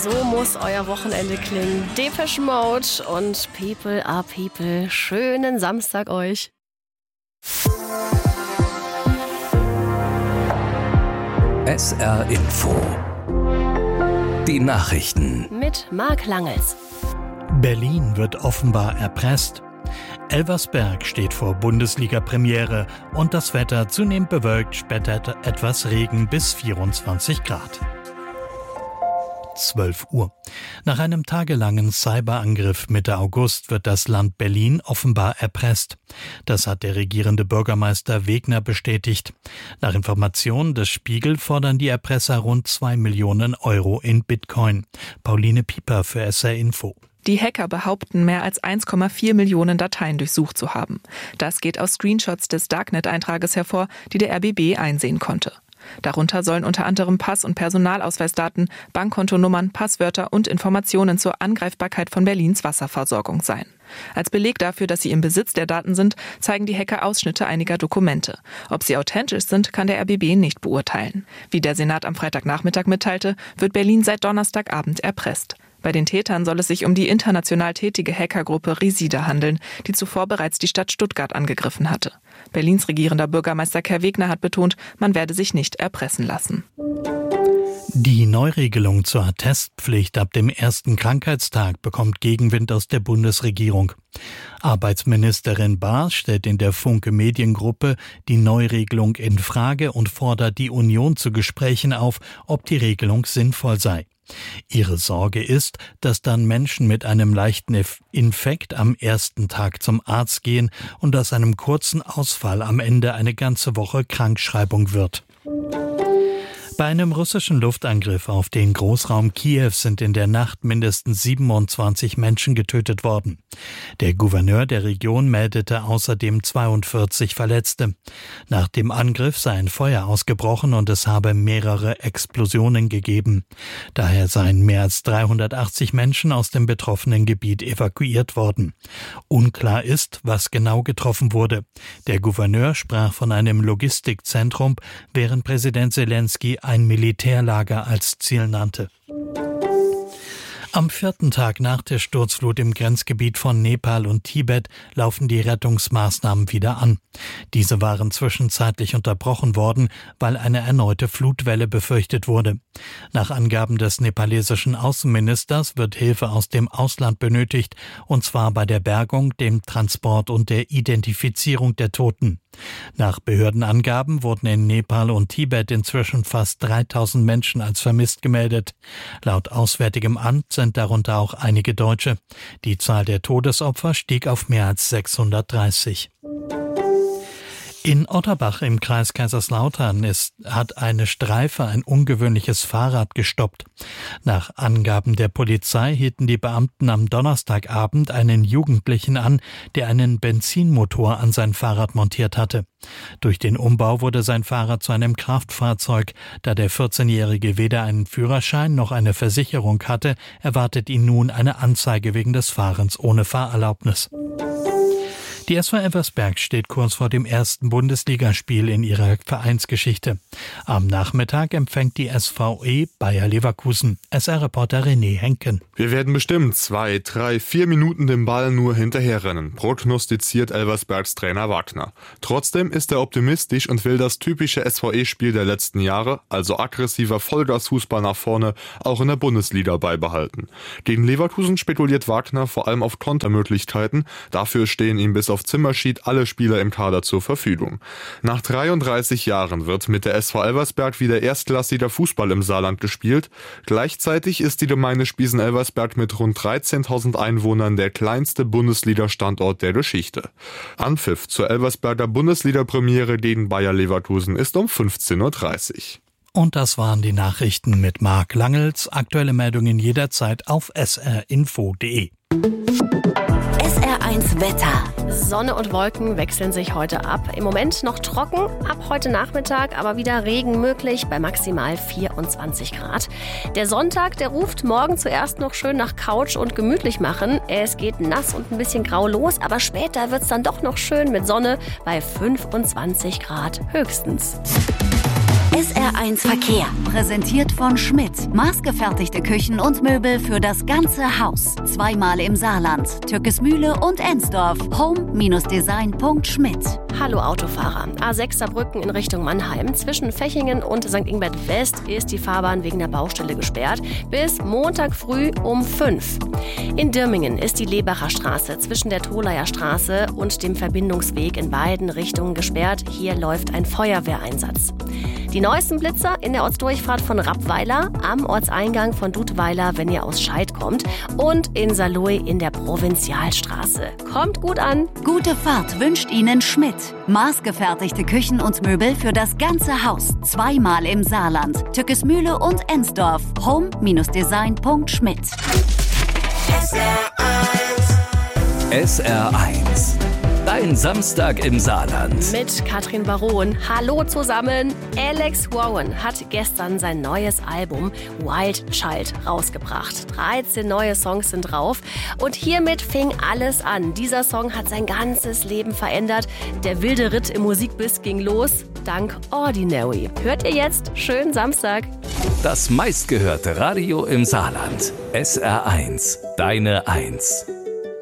So muss euer Wochenende klingen. Depeche Mode und People are People. Schönen Samstag euch. SR Info. Die Nachrichten. Mit Marc Langels. Berlin wird offenbar erpresst. Elversberg steht vor Bundesliga-Premiere und das Wetter zunehmend bewölkt, später etwas Regen bis 24 Grad. 12 Uhr. Nach einem tagelangen Cyberangriff Mitte August wird das Land Berlin offenbar erpresst. Das hat der regierende Bürgermeister Wegner bestätigt. Nach Informationen des Spiegel fordern die Erpresser rund 2 Millionen Euro in Bitcoin. Pauline Pieper für SR Info. Die Hacker behaupten, mehr als 1,4 Millionen Dateien durchsucht zu haben. Das geht aus Screenshots des Darknet-Eintrages hervor, die der RBB einsehen konnte. Darunter sollen unter anderem Pass- und Personalausweisdaten, Bankkontonummern, Passwörter und Informationen zur Angreifbarkeit von Berlins Wasserversorgung sein. Als Beleg dafür, dass sie im Besitz der Daten sind, zeigen die Hacker Ausschnitte einiger Dokumente. Ob sie authentisch sind, kann der RBB nicht beurteilen. Wie der Senat am Freitagnachmittag mitteilte, wird Berlin seit Donnerstagabend erpresst. Bei den Tätern soll es sich um die international tätige Hackergruppe Risida handeln, die zuvor bereits die Stadt Stuttgart angegriffen hatte. Berlins regierender Bürgermeister Kai Wegner hat betont, man werde sich nicht erpressen lassen. Die Neuregelung zur Testpflicht ab dem ersten Krankheitstag bekommt Gegenwind aus der Bundesregierung. Arbeitsministerin Baas stellt in der Funke Mediengruppe die Neuregelung in Frage und fordert die Union zu Gesprächen auf, ob die Regelung sinnvoll sei. Ihre Sorge ist, dass dann Menschen mit einem leichten Infekt am ersten Tag zum Arzt gehen und aus einem kurzen Ausfall am Ende eine ganze Woche Krankschreibung wird. Bei einem russischen Luftangriff auf den Großraum Kiew sind in der Nacht mindestens 27 Menschen getötet worden. Der Gouverneur der Region meldete außerdem 42 Verletzte. Nach dem Angriff sei ein Feuer ausgebrochen und es habe mehrere Explosionen gegeben. Daher seien mehr als 380 Menschen aus dem betroffenen Gebiet evakuiert worden. Unklar ist, was genau getroffen wurde. Der Gouverneur sprach von einem Logistikzentrum, während Präsident Selenskyj ein Militärlager als Ziel nannte. Am 4. Tag nach der Sturzflut im Grenzgebiet von Nepal und Tibet laufen die Rettungsmaßnahmen wieder an. Diese waren zwischenzeitlich unterbrochen worden, weil eine erneute Flutwelle befürchtet wurde. Nach Angaben des nepalesischen Außenministers wird Hilfe aus dem Ausland benötigt, und zwar bei der Bergung, dem Transport und der Identifizierung der Toten. Nach Behördenangaben wurden in Nepal und Tibet inzwischen fast 3000 Menschen als vermisst gemeldet. Laut Auswärtigem Amt sind darunter auch einige Deutsche. Die Zahl der Todesopfer stieg auf mehr als 630. In Otterbach im Kreis Kaiserslautern hat eine Streife ein ungewöhnliches Fahrrad gestoppt. Nach Angaben der Polizei hielten die Beamten am Donnerstagabend einen Jugendlichen an, der einen Benzinmotor an sein Fahrrad montiert hatte. Durch den Umbau wurde sein Fahrrad zu einem Kraftfahrzeug. Da der 14-Jährige weder einen Führerschein noch eine Versicherung hatte, erwartet ihn nun eine Anzeige wegen des Fahrens ohne Fahrerlaubnis. Die SV Elversberg steht kurz vor dem ersten Bundesligaspiel in ihrer Vereinsgeschichte. Am Nachmittag empfängt die SVE Bayer Leverkusen. SR-Reporter René Henken. Wir werden bestimmt 2, 3, 4 Minuten dem Ball nur hinterherrennen, prognostiziert Elversbergs Trainer Wagner. Trotzdem ist er optimistisch und will das typische SVE-Spiel der letzten Jahre, also aggressiver Vollgas-Fußball nach vorne, auch in der Bundesliga beibehalten. Gegen Leverkusen spekuliert Wagner vor allem auf Kontermöglichkeiten. Dafür stehen ihm bis auf Zimmerschied alle Spieler im Kader zur Verfügung. Nach 33 Jahren wird mit der SV Elversberg wieder erstklassiger Fußball im Saarland gespielt. Gleichzeitig ist die Gemeinde Spiesen-Elversberg mit rund 13.000 Einwohnern der kleinste Bundesliga-Standort der Geschichte. Anpfiff zur Elversberger Bundesliga-Premiere gegen Bayer Leverkusen ist um 15.30 Uhr. Und das waren die Nachrichten mit Marc Langels. Aktuelle Meldungen jederzeit auf srinfo.de. SR1 Wetter. Sonne und Wolken wechseln sich heute ab. Im Moment noch trocken, ab heute Nachmittag aber wieder Regen möglich bei maximal 24 Grad. Der Sonntag, der ruft morgen zuerst noch schön nach Couch und gemütlich machen. Es geht nass und ein bisschen grau los, aber später wird's dann doch noch schön mit Sonne bei 25 Grad höchstens. SR1 Verkehr, präsentiert von Schmidt. Maßgefertigte Küchen und Möbel für das ganze Haus. Zweimal im Saarland, Türkesmühle und Ensdorf. home-design.schmidt. Hallo Autofahrer. A6 Saarbrücken in Richtung Mannheim. Zwischen Fechingen und St. Ingbert West ist die Fahrbahn wegen der Baustelle gesperrt. Bis Montag früh um 5. In Dirmingen ist die Lebacher Straße zwischen der Tholayer Straße und dem Verbindungsweg in beiden Richtungen gesperrt. Hier läuft ein Feuerwehreinsatz. Die neuesten Blitzer in der Ortsdurchfahrt von Rappweiler, am Ortseingang von Dudweiler, wenn ihr aus Scheid kommt, und in Saarlouis in der Provinzialstraße. Kommt gut an! Gute Fahrt wünscht Ihnen Schmidt. Maßgefertigte Küchen und Möbel für das ganze Haus. Zweimal im Saarland, Türkesmühle und Ensdorf. home-design.schmidt. SR1. Dein Samstag im Saarland. Mit Katrin Baron. Hallo zusammen. Alex Warren hat gestern sein neues Album Wild Child rausgebracht. 13 neue Songs sind drauf. Und hiermit fing alles an. Dieser Song hat sein ganzes Leben verändert. Der wilde Ritt im Musikbiss ging los. Dank Ordinary. Hört ihr jetzt? Schönen Samstag. Das meistgehörte Radio im Saarland. SR1. Deine 1.